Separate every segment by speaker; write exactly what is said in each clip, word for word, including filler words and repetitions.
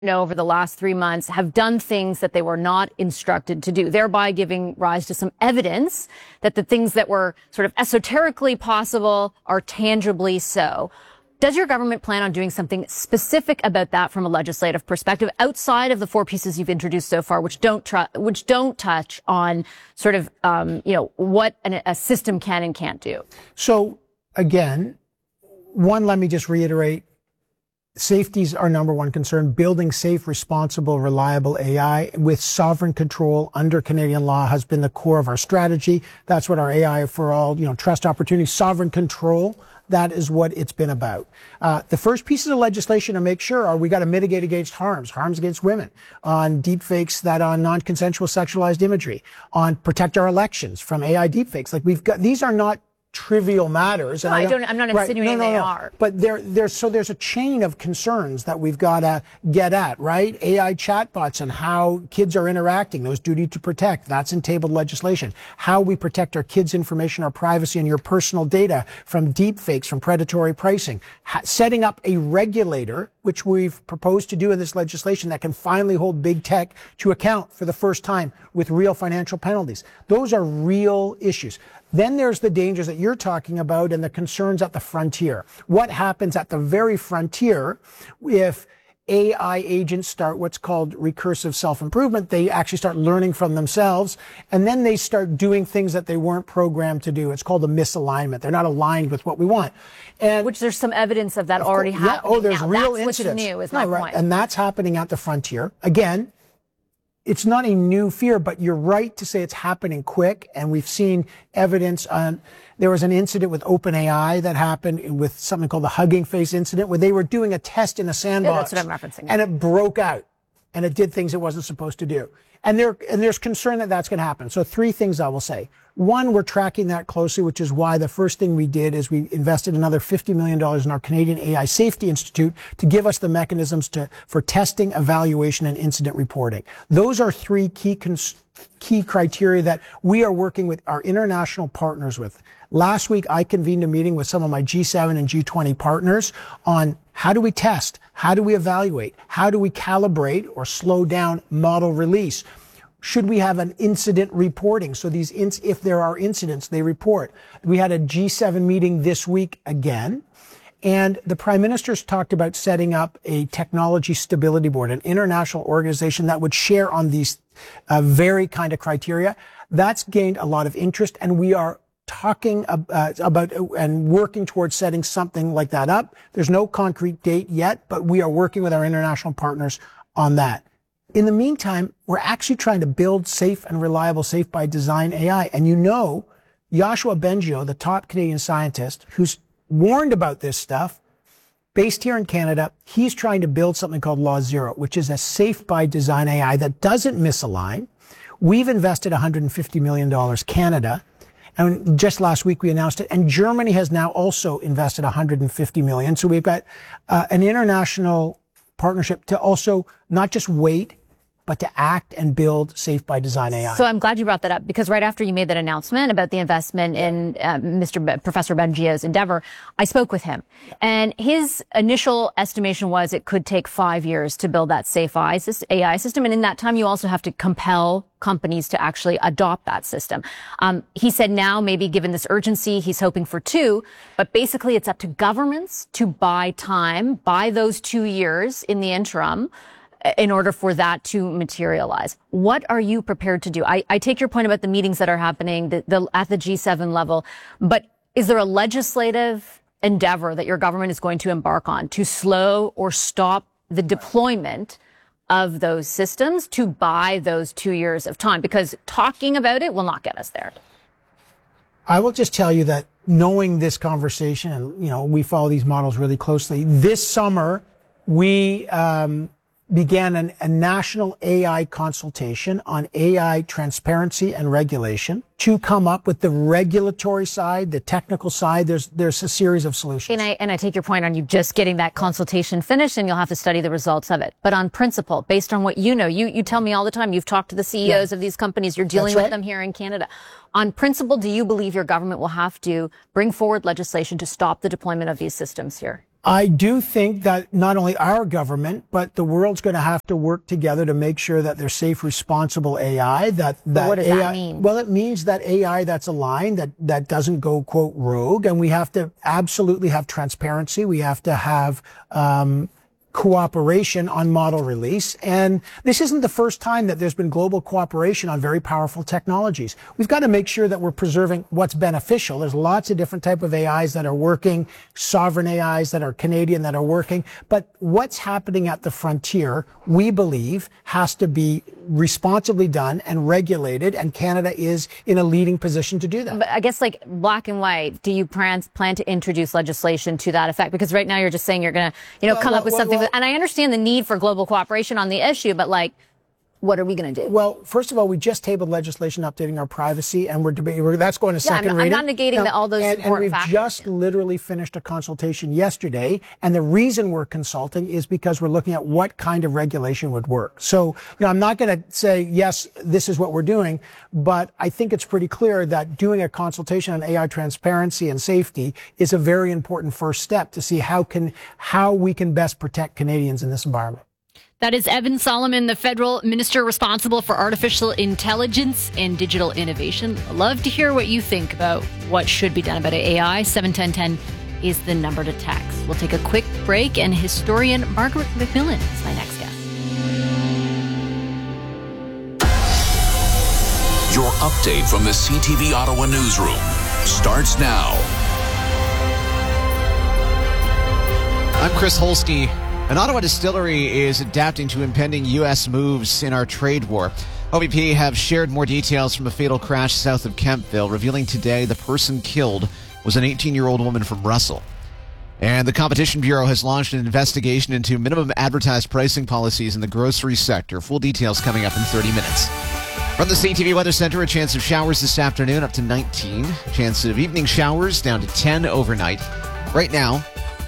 Speaker 1: know, over the last three months have done things that they were not instructed to do, thereby giving rise to some evidence that the things that were sort of esoterically possible are tangibly so. Does your government plan on doing something specific about that from a legislative perspective outside of the four pieces you've introduced so far, which don't tr- which don't touch on sort of, um, you know, what an, a system can and can't do?
Speaker 2: So again, one, let me just reiterate, safety is our number one concern. Building safe, responsible, reliable A I with sovereign control under Canadian law has been the core of our strategy. That's what our A I for all, you know, trust, opportunity, sovereign control. That is what it's been about. Uh, the first pieces of legislation to make sure are we got to mitigate against harms, harms against women, on deepfakes that on non-consensual sexualized imagery, on protect our elections from A I deepfakes. Like we've got, these are not trivial matters.
Speaker 1: No,
Speaker 2: and I
Speaker 1: I
Speaker 2: don't,
Speaker 1: don't, I'm not
Speaker 2: right,
Speaker 1: insinuating
Speaker 2: no, no,
Speaker 1: they
Speaker 2: no.
Speaker 1: are.
Speaker 2: But there, there's, so there's a chain of concerns that we've got to get at, right? A I chatbots and how kids are interacting, those duty to protect, that's in tabled legislation. How we protect our kids' information, our privacy, and your personal data from deepfakes, from predatory pricing. Ha- setting up a regulator, which we've proposed to do in this legislation, that can finally hold big tech to account for the first time with real financial penalties. Those are real issues. Then there's the dangers that you're talking about and the concerns at the frontier. What happens at the very frontier if A I agents start what's called recursive self-improvement? They actually start learning from themselves, and then they start doing things that they weren't programmed to do. It's called a misalignment. They're not aligned with what we want. And
Speaker 1: which there's some evidence of that
Speaker 2: of
Speaker 1: already
Speaker 2: course, yeah,
Speaker 1: happening.
Speaker 2: Oh, there's
Speaker 1: now.
Speaker 2: real
Speaker 1: That's
Speaker 2: incidents.
Speaker 1: What's new is
Speaker 2: no,
Speaker 1: my
Speaker 2: right.
Speaker 1: point.
Speaker 2: And that's happening at the frontier. Again, it's not a new fear, but you're right to say it's happening quick. And we've seen evidence on, there was an incident with OpenAI that happened with something called the Hugging Face incident, where they were doing a test in a sandbox.
Speaker 1: Yeah, that's what I'm referencing.
Speaker 2: And it broke out and it did things it wasn't supposed to do. And there, and there's concern that that's going to happen. So three things I will say. One, we're tracking that closely, which is why the first thing we did is we invested another fifty million dollars in our Canadian A I Safety Institute to give us the mechanisms to, for testing, evaluation, and incident reporting. Those are three key cons- key criteria that we are working with our international partners with. Last week, I convened a meeting with some of my G seven and G twenty partners on how do we test, how do we evaluate, how do we calibrate or slow down model release. Should we have an incident reporting? So these, ins- if there are incidents, they report. We had a G seven meeting this week again, and the Prime Minister's talked about setting up a technology stability board, an international organization that would share on these uh, very kind of criteria. That's gained a lot of interest, and we are talking uh, about and working towards setting something like that up. There's no concrete date yet, but we are working with our international partners on that. In the meantime, we're actually trying to build safe and reliable, safe by design A I. And you know, Yoshua Bengio, the top Canadian scientist who's warned about this stuff, based here in Canada, he's trying to build something called Law Zero, which is a safe by design A I that doesn't misalign. We've invested one hundred fifty million dollars, Canada. And just last week we announced it. And Germany has now also invested one hundred fifty million dollars. So we've got uh, an international partnership to also not just wait, but to act and build safe by design A I.
Speaker 1: So I'm glad you brought that up, because right after you made that announcement about the investment in uh, Mister B- Professor Bengio's endeavor, I spoke with him. Yeah. And his initial estimation was it could take five years to build that safe A I system. And in that time, you also have to compel companies to actually adopt that system. Um, he said now, maybe given this urgency, he's hoping for two, but basically it's up to governments to buy time, buy those two years in the interim, in order for that to materialize. What are you prepared to do? I, I take your point about the meetings that are happening the, the, at the G seven level, but is there a legislative endeavor that your government is going to embark on to slow or stop the deployment of those systems to buy those two years of time? Because talking about it will not get us there.
Speaker 2: I will just tell you that knowing this conversation, and you know, we follow these models really closely. This summer, we um, began an, a national A I consultation on A I transparency and regulation to come up with the regulatory side, the technical side. There's there's a series of solutions.
Speaker 1: And I and I take your point on you just getting that consultation finished, and you'll have to study the results of it. But on principle, based on what you know, you you tell me all the time, you've talked to the C E Os yeah. of these companies, you're dealing
Speaker 2: That's
Speaker 1: with
Speaker 2: right.
Speaker 1: them here in Canada. On principle, do you believe your government will have to bring forward legislation to stop the deployment of these systems here?
Speaker 2: I do think that not only our government, but the world's going to have to work together to make sure that there's safe, responsible A I. That, that
Speaker 1: what does
Speaker 2: A I,
Speaker 1: that mean?
Speaker 2: Well, it means that A I that's aligned, that, that doesn't go, quote, rogue. And we have to absolutely have transparency. We have to have, um, cooperation on model release. And this isn't the first time that there's been global cooperation on very powerful technologies. We've got to make sure that we're preserving what's beneficial. There's lots of different type of A Is that are working, sovereign A Is that are Canadian that are working. But what's happening at the frontier, we believe, has to be responsibly done and regulated, and Canada is in a leading position to do that.
Speaker 1: But I guess, like, black and white, do you plan, plan to introduce legislation to that effect? Because right now you're just saying you're going to, you know,
Speaker 2: Well,
Speaker 1: come
Speaker 2: well,
Speaker 1: up with
Speaker 2: well,
Speaker 1: something.
Speaker 2: well-
Speaker 1: And I understand the need for global cooperation on the issue, but, like, what are we going to do?
Speaker 2: Well, first of all, we just tabled legislation updating our privacy, and we're debating. We're, that's going to
Speaker 1: Yeah, I'm-
Speaker 2: second
Speaker 1: I'm
Speaker 2: reading.
Speaker 1: not negating
Speaker 2: Now,
Speaker 1: that all those
Speaker 2: and, and
Speaker 1: important
Speaker 2: we've
Speaker 1: factors,
Speaker 2: just
Speaker 1: yeah.
Speaker 2: literally finished a consultation yesterday, and the reason we're consulting is because we're looking at what kind of regulation would work. So, you know, I'm not going to say yes, this is what we're doing, but I think it's pretty clear that doing a consultation on A I transparency and safety is a very important first step to see how can how we can best protect Canadians in this environment.
Speaker 3: That is Evan Solomon, the federal minister responsible for artificial intelligence and digital innovation. I'd love to hear what you think about what should be done about A I. seven ten ten is the number to text. We'll take a quick break, and historian Margaret McMillan is my next guest.
Speaker 4: Your update from the C T V Ottawa newsroom starts now.
Speaker 5: I'm Chris Holsky. An Ottawa distillery is adapting to impending U S moves in our trade war. O B P have shared more details from a fatal crash south of Kemptville, revealing today the person killed was an eighteen-year-old woman from Russell. And the Competition Bureau has launched an investigation into minimum advertised pricing policies in the grocery sector. Full details coming up in thirty minutes. From the C T V Weather Center, a chance of showers this afternoon up to nineteen. Chance of evening showers down to ten overnight. Right now,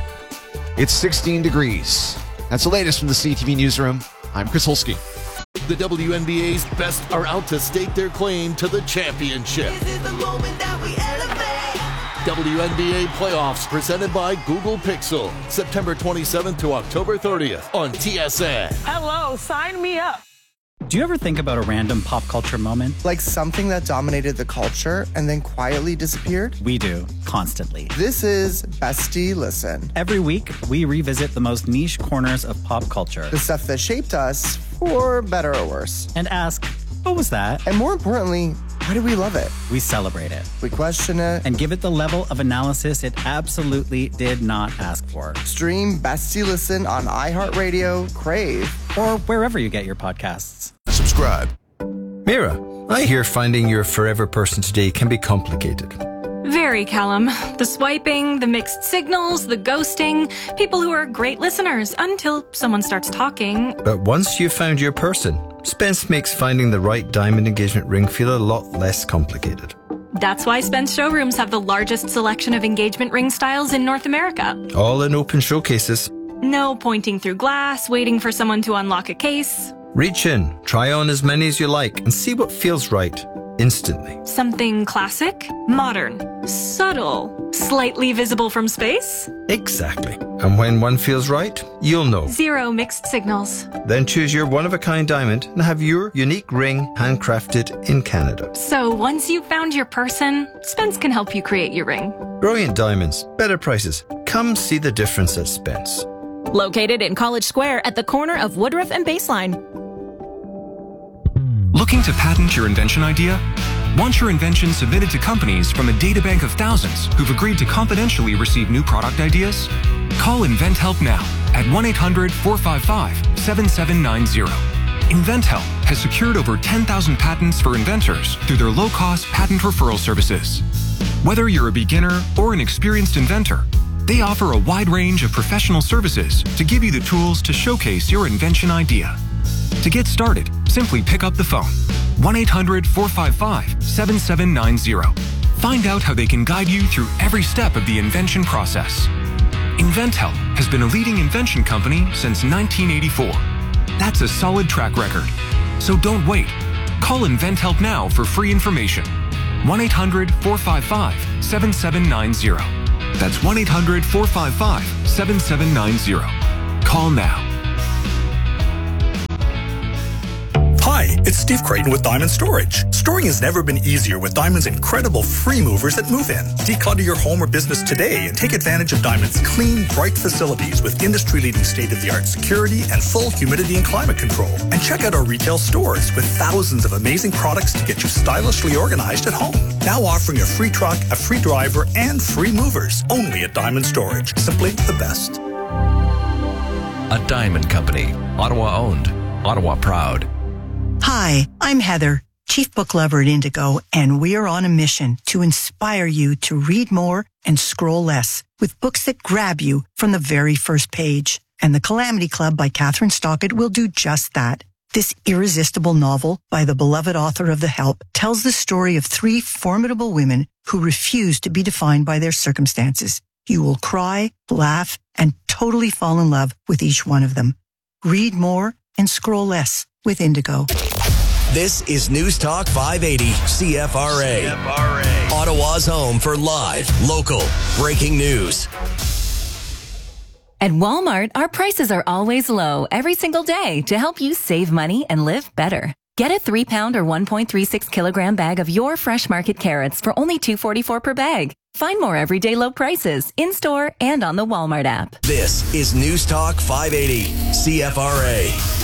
Speaker 5: it's sixteen degrees. That's the latest from the C T V Newsroom. I'm Chris Holsky.
Speaker 6: The W N B A's best are out to stake their claim to the championship.
Speaker 7: This is the moment that we elevate.
Speaker 6: W N B A playoffs presented by Google Pixel. September twenty-seventh to October thirtieth on T S N.
Speaker 7: Hello, sign me up.
Speaker 8: Do you ever think about a random pop culture moment?
Speaker 9: Like something that dominated the culture and then quietly disappeared?
Speaker 8: We do, constantly.
Speaker 9: This is Bestie Listen.
Speaker 8: Every week, we revisit the most niche corners of pop culture.
Speaker 9: The stuff that shaped us, for better or worse.
Speaker 8: And ask, what was that?
Speaker 9: And more importantly, why do we love it?
Speaker 8: We celebrate it.
Speaker 9: We question it.
Speaker 8: And give it the level of analysis it absolutely did not ask for.
Speaker 9: Stream Bestie Listen on iHeartRadio, Crave,
Speaker 8: or wherever you get your podcasts.
Speaker 4: Subscribe.
Speaker 10: Mira, I hear finding your forever person today can be complicated.
Speaker 11: Very, Callum. The swiping, the mixed signals, the ghosting. People who are great listeners until someone starts talking.
Speaker 10: But once you've found your person, Spence makes finding the right diamond engagement ring feel a lot less complicated.
Speaker 11: That's why Spence showrooms have the largest selection of engagement ring styles in North America.
Speaker 10: All in open showcases.
Speaker 11: No pointing through glass, waiting for someone to unlock a case.
Speaker 10: Reach in, try on as many as you like, and see what feels right instantly.
Speaker 11: Something classic, modern, subtle, slightly visible from space.
Speaker 10: Exactly. And when one feels right, you'll know.
Speaker 11: Zero mixed signals.
Speaker 10: Then choose your one-of-a-kind diamond and have your unique ring handcrafted in Canada.
Speaker 11: So once you've found your person, Spence can help you create your ring.
Speaker 10: Brilliant diamonds, better prices. Come see the difference at Spence.
Speaker 12: Located in College Square at the corner of Woodruff and Baseline.
Speaker 13: Looking to patent your invention idea? Want your invention submitted to companies from a databank of thousands who've agreed to confidentially receive new product ideas? Call InventHelp now at one eight hundred, four five five, seven seven nine zero. InventHelp has secured over ten thousand patents for inventors through their low-cost patent referral services. Whether you're a beginner or an experienced inventor, they offer a wide range of professional services to give you the tools to showcase your invention idea. To get started, simply pick up the phone, one eight hundred, four five five, seven seven nine zero. Find out how they can guide you through every step of the invention process. InventHelp has been a leading invention company since nineteen eighty-four. That's a solid track record. So don't wait. Call InventHelp now for free information. one eight hundred, four five five, seven seven nine zero. That's one eight hundred four five five seven seven nine zero. Call now.
Speaker 14: Hi, it's Steve Creighton with Diamond Storage. Storing has never been easier with Diamond's incredible free movers that move in. Declutter your home or business today and take advantage of Diamond's clean, bright facilities with industry-leading state-of-the-art security and full humidity and climate control. And check out our retail stores with thousands of amazing products to get you stylishly organized at home. Now offering a free truck, a free driver, and free movers. Only at Diamond Storage. Simply the best.
Speaker 15: A Diamond Company. Ottawa owned. Ottawa proud.
Speaker 16: Hi, I'm Heather, Chief Book Lover at Indigo, and we are on a mission to inspire you to read more and scroll less with books that grab you from the very first page. And The Calamity Club by Catherine Stockett will do just that. This irresistible novel by the beloved author of The Help tells the story of three formidable women who refuse to be defined by their circumstances. You will cry, laugh, and totally fall in love with each one of them. Read more and scroll less with Indigo.
Speaker 17: This is News Talk five eighty C F R A. C F R A. Ottawa's home for live, local, breaking news.
Speaker 18: At Walmart, our prices are always low every single day to help you save money and live better. Get a three pound or one point three six kilogram bag of your fresh market carrots for only two dollars and forty-four cents per bag. Find more everyday low prices in-store and on the Walmart app.
Speaker 17: This is News Talk five eighty C F R A.